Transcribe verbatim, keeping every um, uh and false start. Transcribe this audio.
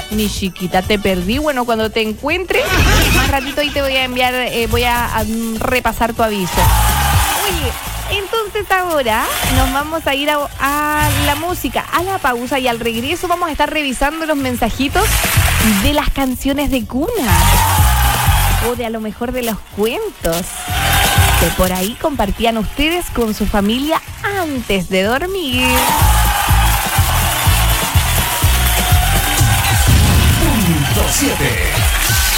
Mi chiquita, te perdí. Bueno, cuando te encuentre, más ratito ahí te voy a enviar, eh, voy a, a repasar tu aviso. Oye, entonces ahora nos vamos a ir a, a la música, a la pausa, y al regreso vamos a estar revisando los mensajitos de las canciones de cuna o de a lo mejor de los cuentos que por ahí compartían ustedes con su familia antes de dormir. Punto siete.